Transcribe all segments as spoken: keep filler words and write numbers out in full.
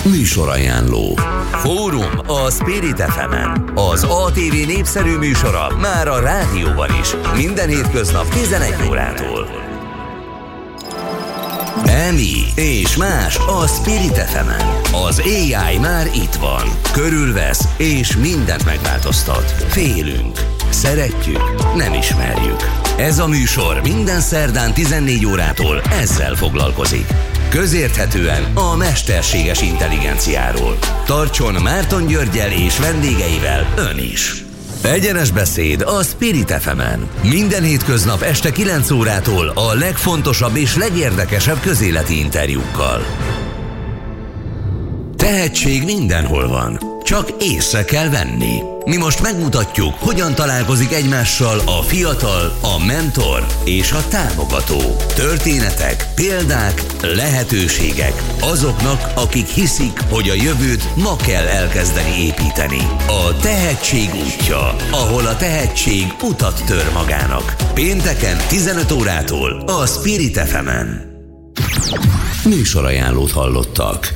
Műsorajánló. Fórum a Spirit ef emen. Az á té vé népszerű műsora már a rádióban is. Minden hétköznap tizenegy órától. Emi és más a Spirit ef emen. Az á i már itt van. Körülvesz és mindent megváltoztat. Félünk. Szeretjük, nem ismerjük. Ez a műsor minden szerdán tizennégy órától ezzel foglalkozik. Közérthetően a mesterséges intelligenciáról. Tartson Márton Györggyel és vendégeivel ön is. Egyenes beszéd a Spirit ef emen. Minden hétköznap este kilenc órától a legfontosabb és legérdekesebb közéleti interjúkkal. Tehetség mindenhol van, csak észre kell venni. Mi most megmutatjuk, hogyan találkozik egymással a fiatal, a mentor és a támogató. Történetek, példák, lehetőségek azoknak, akik hiszik, hogy a jövőt ma kell elkezdeni építeni. A tehetség útja, ahol a tehetség utat tör magának. Pénteken tizenöt órától a Spirit ef emen. Műsorajánlót hallottak.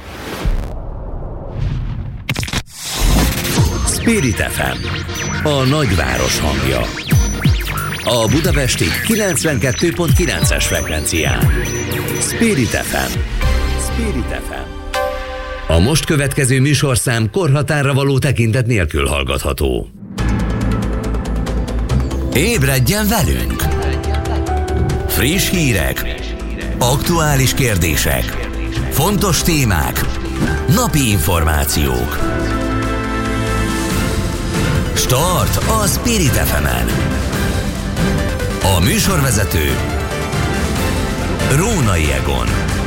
Spirit ef em, a nagyváros hangja. A budapesti kilencvenkettő pont kilences frekvencián. Spirit ef em. Spirit ef em. A most következő műsorszám korhatárra való tekintet nélkül hallgatható. Ébredjen velünk! Friss hírek, aktuális kérdések, fontos témák, napi információk. Start a Spirit ef emen. A műsorvezető Rónai Egon.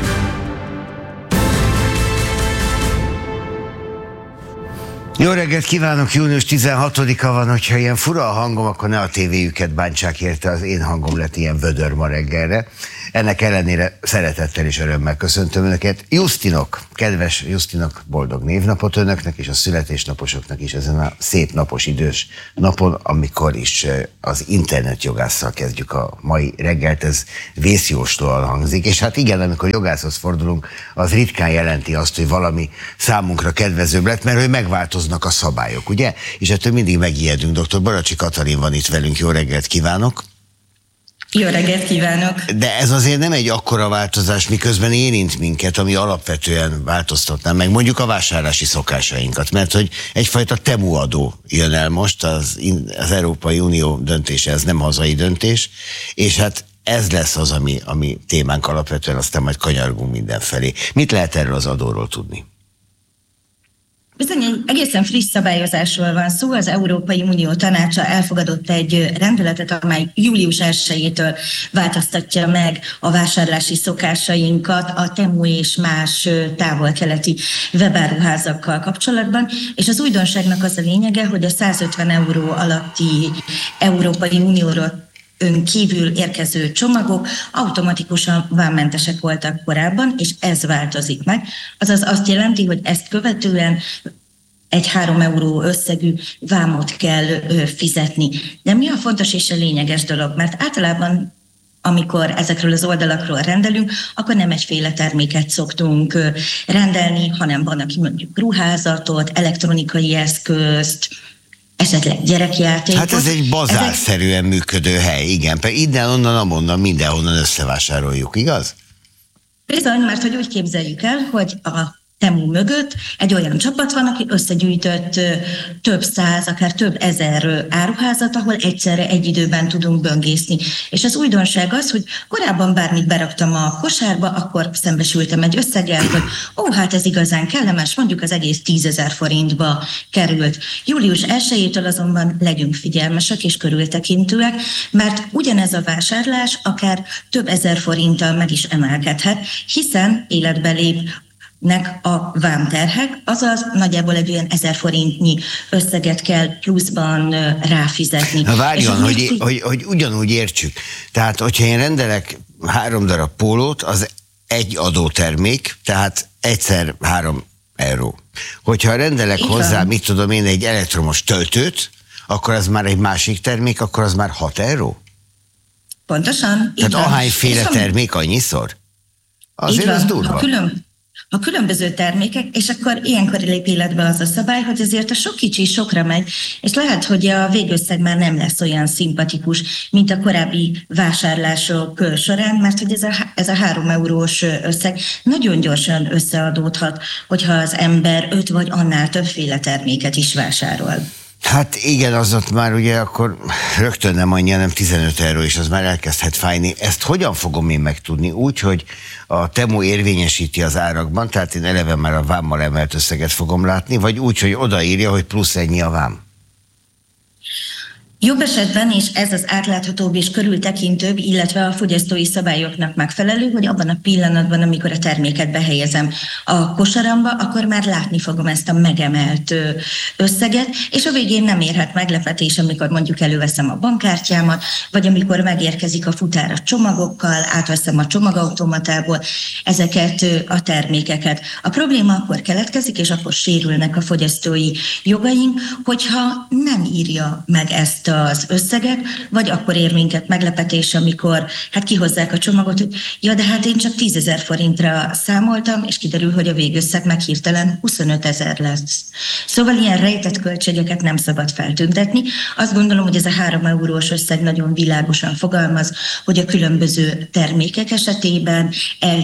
Jó reggelt kívánok, június tizenhatodika van, hogyha ilyen fura a hangom, akkor ne a tévéjüket bántsák érte, az én hangom lett ilyen vödör ma reggelre. Ennek ellenére szeretettel és örömmel köszöntöm Önöket. Justinok, kedves Justinok, boldog névnapot Önöknek és a születésnaposoknak is ezen a szép napos idős napon, amikor is az internetjogásszal kezdjük a mai reggelt, ez vészjóslóan hangzik. És hát igen, amikor jogászhoz fordulunk, az ritkán jelenti azt, hogy valami számunkra kedvezőbb lett, mert hogy megváltoznak a szabályok, ugye? És ettől mindig megijedünk. doktor Baracsi Katalin van itt velünk, jó reggelt kívánok! Jó reggelt kívánok! De ez azért nem egy akkora változás, miközben érint minket, ami alapvetően változtatná meg mondjuk a vásárlási szokásainkat, mert hogy egyfajta temuadó jön el most, az, az Európai Unió döntése, ez nem hazai döntés, és hát ez lesz az, ami, ami témánk alapvetően, aztán majd kanyargunk mindenfelé. Mit lehet erről az adóról tudni? Bizony, egy egészen friss szabályozásról van szó. Az Európai Unió Tanácsa elfogadott egy rendeletet, amely július elsejétől változtatja meg a vásárlási szokásainkat a Temu és más távol-keleti webáruházakkal kapcsolatban, és az újdonságnak az a lényege, hogy a százötven euró alatti Európai Unióról ön kívül érkező csomagok automatikusan vámmentesek voltak korábban, és ez változik meg. Azaz azt jelenti, hogy ezt követően egy három euró összegű vámot kell fizetni. De mi a fontos és a lényeges dolog? Mert általában amikor ezekről az oldalakról rendelünk, akkor nem egyféle terméket szoktunk rendelni, hanem van, aki mondjuk ruházatot, elektronikai eszközt, esetleg gyerekjátékot. Hát ez egy bazárszerűen Ezek... működő hely, igen. Innen, onnan, amonnan, mindenhonnan összevásároljuk, igaz? Bizony, mert hogy úgy képzeljük el, hogy a Temu mögött egy olyan csapat van, aki összegyűjtött több száz, akár több ezer áruházat, ahol egyszerre egy időben tudunk böngészni. És az újdonság az, hogy korábban bármit beraktam a kosárba, akkor szembesültem egy összeggel, hogy ó, hát ez igazán kellemes, mondjuk az egész tízezer forintba került. július elsejétől azonban legyünk figyelmesek és körültekintőek, mert ugyanez a vásárlás akár több ezer forinttal meg is emelkedhet, hiszen életbe lép nek a vámterhek, azaz nagyjából egy olyan ezer forintnyi összeget kell pluszban ráfizetni. Na várjon, hogy, hogy, hogy, hogy ugyanúgy értsük. Tehát, hogyha én rendelek három darab pólót, az egy adótermék, tehát egyszer három euró. Hogyha rendelek Igen. hozzá, mit tudom én, egy elektromos töltőt, akkor az már egy másik termék, akkor az már hat euró? Pontosan. Tehát ahányféle termék annyiszor? Azért az durva. Külön... a különböző termékek, és akkor ilyenkor lép életbe az a szabály, hogy azért a sok kicsi sokra megy, és lehet, hogy a végösszeg már nem lesz olyan szimpatikus, mint a korábbi vásárlások során, mert hogy ez a, ez a három eurós összeg nagyon gyorsan összeadódhat, hogyha az ember öt vagy annál többféle terméket is vásárol. Hát igen, az ott már ugye akkor rögtön nem annyi, hanem tizenöt euró, és az már elkezdhet fájni. Ezt hogyan fogom én megtudni? Úgy, hogy a Temu érvényesíti az árakban, tehát én eleve már a vámmal emelt összeget fogom látni, vagy úgy, hogy odaírja, hogy plusz ennyi a vám? Jobb esetben, és ez az átláthatóbb és körültekintőbb, illetve a fogyasztói szabályoknak megfelelő, hogy abban a pillanatban, amikor a terméket behelyezem a kosaramba, akkor már látni fogom ezt a megemelt összeget, és a végén nem érhet meglepetés, amikor mondjuk előveszem a bankkártyámat, vagy amikor megérkezik a futár a csomagokkal, átveszem a csomagautomatából ezeket a termékeket. A probléma akkor keletkezik, és akkor sérülnek a fogyasztói jogaink, hogyha nem írja meg ezt az összeget, vagy akkor ér minket meglepetés, amikor hát kihozzák a csomagot, hogy ja, de hát én csak tízezer forintra számoltam, és kiderül, hogy a végösszeg meg hirtelen huszonötezer lesz. Szóval ilyen rejtett költségeket nem szabad feltüntetni. Azt gondolom, hogy ez a három eurós összeg nagyon világosan fogalmaz, hogy a különböző termékek esetében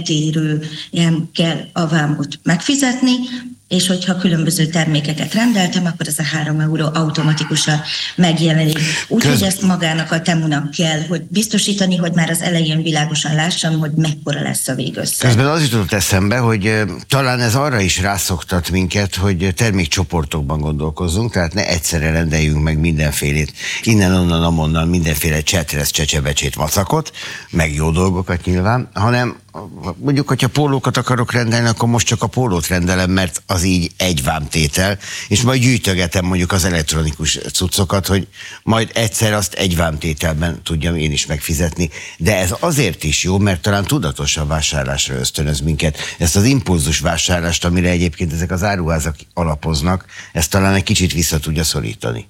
eltérően kell a vámot megfizetni, és hogyha különböző termékeket rendeltem, akkor ez a három euró automatikusan megjelenik. Úgyhogy Köz... ezt magának a Temunak kell, hogy biztosítani, hogy már az elején világosan lássam, hogy mekkora lesz a végösszeg. Közben az jutott eszembe, hogy talán ez arra is rászoktat minket, hogy termékcsoportokban gondolkozzunk, tehát ne egyszerre rendeljünk meg mindenfélét, innen, onnan, amonnan, mindenféle csetresz, csecsebecsét, vacakot, meg jó dolgokat nyilván, hanem mondjuk, hogyha pólókat akarok rendelni, akkor most csak a pólót rendelem, mert az így egy vámtétel, és majd gyűjtögetem mondjuk az elektronikus cuccokat, hogy majd egyszer azt egy vámtételben tudjam én is megfizetni. De ez azért is jó, mert talán tudatosabb vásárlásra ösztönöz minket. Ezt az impulzus vásárlást, amire egyébként ezek az áruházak alapoznak, ezt talán egy kicsit vissza tudja szorítani.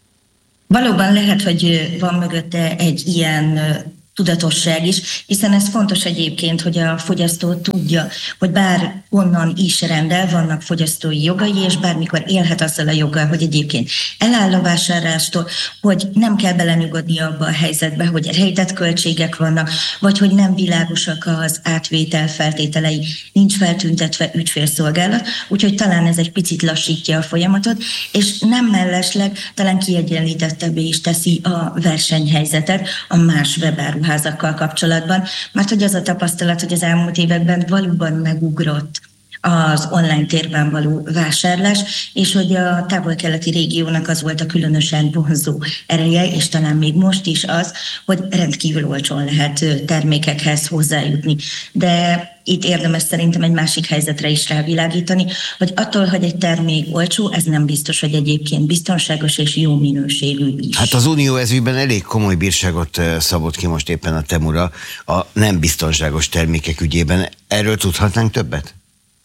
Valóban lehet, hogy van mögötte egy ilyen tudatosság is, hiszen ez fontos egyébként, hogy a fogyasztó tudja, hogy bár onnan is rendel, vannak fogyasztói jogai, és bármikor élhet azzal a joggal, hogy egyébként eláll a vásárlástól, hogy nem kell belenyugodni abba a helyzetbe, hogy rejtett költségek vannak, vagy hogy nem világosak az átvétel feltételei, nincs feltüntetve ügyfélszolgálat, úgyhogy talán ez egy picit lassítja a folyamatot, és nem mellesleg talán kiegyenlítettebbé is teszi a versenyhelyzetet a más webáru házakkal kapcsolatban, mert hogy az a tapasztalat, hogy az elmúlt években valóban megugrott az online térben való vásárlás, és hogy a távol-keleti régiónak az volt a különösen vonzó ereje, és talán még most is az, hogy rendkívül olcsón lehet termékekhez hozzájutni. De itt érdemes szerintem egy másik helyzetre is rávilágítani, hogy attól, hogy egy termék olcsó, ez nem biztos, hogy egyébként biztonságos és jó minőségű is. Hát az Unió ezügyben elég komoly bírságot szabott ki most éppen a Temura a nem biztonságos termékek ügyében. Erről tudhatnánk többet?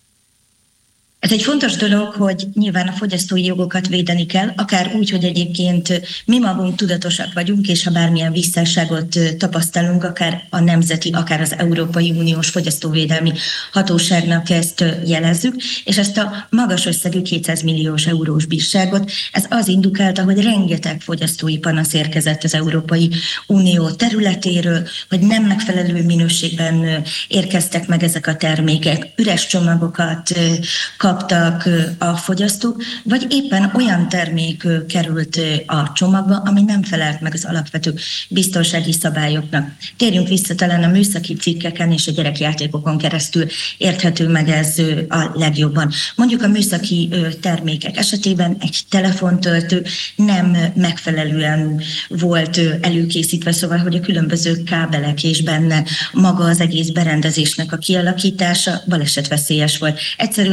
Ez egy fontos dolog, hogy nyilván a fogyasztói jogokat védeni kell, akár úgy, hogy egyébként mi magunk tudatosak vagyunk, és ha bármilyen visszásságot tapasztalunk, akár a nemzeti, akár az Európai Uniós Fogyasztóvédelmi Hatóságnak ezt jelezzük, és ezt a magas összegű kétszáz milliós eurós bírságot, ez az indukálta, hogy rengeteg fogyasztói panasz érkezett az Európai Unió területéről, hogy nem megfelelő minőségben érkeztek meg ezek a termékek, üres csomagokat kaptak a fogyasztók, vagy éppen olyan termék került a csomagba, ami nem felelt meg az alapvető biztonsági szabályoknak. Térjünk vissza, talán a műszaki cikkeken és a gyerekjátékokon keresztül érthető meg ez a legjobban. Mondjuk a műszaki termékek esetében egy telefontöltő nem megfelelően volt előkészítve, szóval, hogy a különböző kábelek és benne maga az egész berendezésnek a kialakítása balesetveszélyes volt. Egyszerűen, hogyha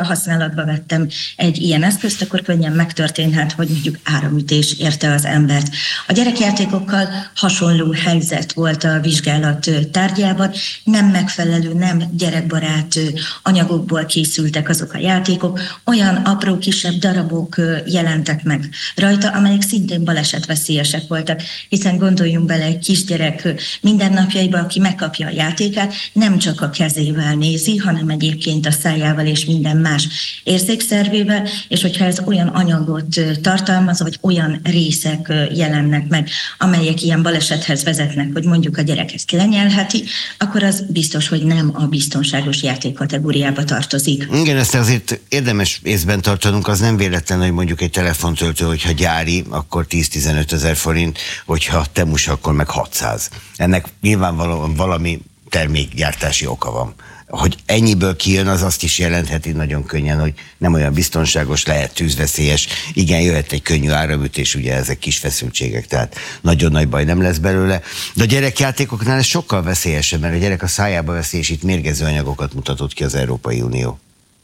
használatba vettem egy ilyen eszközt, akkor könnyen megtörténhet, hogy mondjuk áramütés érte az embert. A gyerekjátékokkal hasonló helyzet volt a vizsgálat tárgyában, nem megfelelő, nem gyerekbarát anyagokból készültek azok a játékok, olyan apró kisebb darabok jelentek meg rajta, amelyek szintén balesetveszélyesek voltak, hiszen gondoljunk bele, egy kisgyerek mindennapjaiban, aki megkapja a játékát, nem csak a kezével nézi, hanem egyébként a szájával és minden más érzékszervével, és hogyha ez olyan anyagot tartalmaz, vagy olyan részek jelennek meg, amelyek ilyen balesethez vezetnek, hogy mondjuk a gyerek ezt lenyelheti, akkor az biztos, hogy nem a biztonságos játék kategóriába tartozik. Igen, ezt azért érdemes észben tartanunk, az nem véletlen, hogy mondjuk egy telefontöltő, hogyha gyári, akkor tíz-tizenöt ezer forint, hogyha temus, akkor meg hatszáz. Ennek nyilvánvalóan valami termékgyártási oka van. Hogy ennyiből kijön, az azt is jelentheti nagyon könnyen, hogy nem olyan biztonságos, lehet tűzveszélyes. Igen, jöhet egy könnyű áramütés, ugye ezek kis feszültségek, tehát nagyon nagy baj nem lesz belőle. De a gyerekjátékoknál ez sokkal veszélyesebb, mert a gyerek a szájába veszi, és itt mérgező anyagokat mutatott ki az Európai Unió.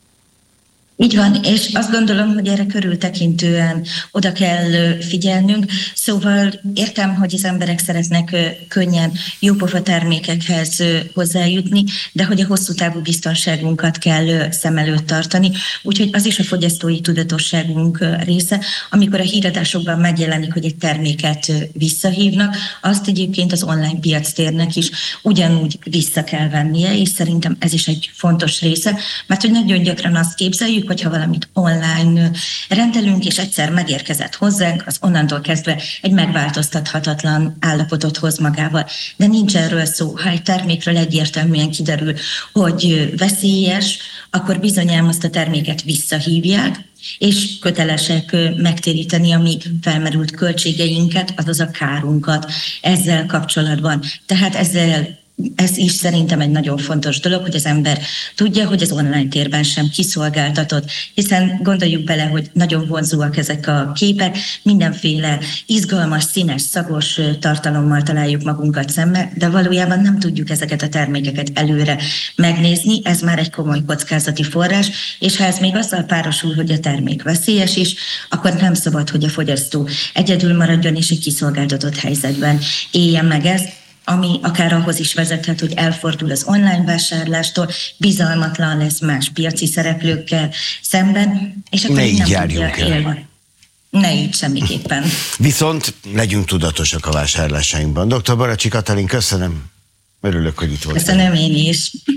Így van, és azt gondolom, hogy erre körültekintően oda kell figyelnünk. Szóval értem, hogy az emberek szeretnek könnyen jópofa termékekhez hozzájutni, de hogy a hosszú távú biztonságunkat kell szem előtt tartani. Úgyhogy az is a fogyasztói tudatosságunk része, amikor a híradásokban megjelenik, hogy egy terméket visszahívnak, azt egyébként az online piactérnek is ugyanúgy vissza kell vennie, és szerintem ez is egy fontos része, mert hogy nagyon gyakran azt képzeljük, hogyha valamit online rendelünk, és egyszer megérkezett hozzánk, az onnantól kezdve egy megváltoztathatatlan állapotot hoz magával. De nincs erről szó. Ha egy termékről egyértelműen kiderül, hogy veszélyes, akkor bizonyám azt a terméket visszahívják, és kötelesek megtéríteni a mi felmerült költségeinket, azaz a kárunkat ezzel kapcsolatban. Tehát ezzel Ez is szerintem egy nagyon fontos dolog, hogy az ember tudja, hogy az online térben sem kiszolgáltatott, hiszen gondoljuk bele, hogy nagyon vonzóak ezek a képek, mindenféle izgalmas, színes, szagos tartalommal találjuk magunkat szembe, de valójában nem tudjuk ezeket a termékeket előre megnézni, ez már egy komoly kockázati forrás, és ha ez még azzal párosul, hogy a termék veszélyes is, akkor nem szabad, hogy a fogyasztó egyedül maradjon és egy kiszolgáltatott helyzetben éljen meg ezt, ami akár ahhoz is vezethet, hogy elfordul az online vásárlástól, bizalmatlan lesz más piaci szereplőkkel szemben, és akkor ne így nem járjunk tudja el. élni. Ne így semmiképpen. Viszont legyünk tudatosak a vásárlásainkban. doktor Baracsi Katalin, köszönöm. Örülök, hogy itt voltál. Köszönöm én is.